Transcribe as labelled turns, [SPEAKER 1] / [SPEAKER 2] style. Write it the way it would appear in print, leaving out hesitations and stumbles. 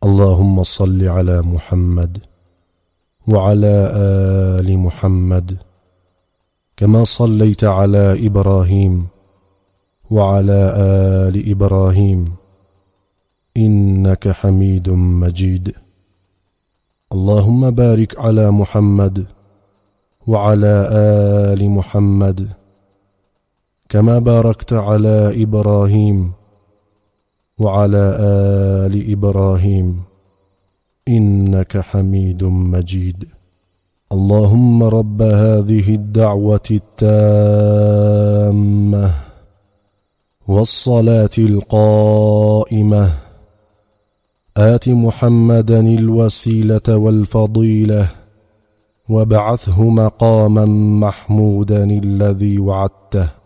[SPEAKER 1] اللهم صل على محمد وعلى آل محمد كما صليت على إبراهيم وعلى آل إبراهيم إنك حميد مجيد. اللهم بارك على محمد وعلى آل محمد كما باركت على إبراهيم وعلى آل إبراهيم إنك حميد مجيد. اللهم رب هذه الدعوة التامة والصلاة القائمة آت محمدا الوسيلة والفضيلة وابعثه مقاما محمودا الذي وعدته.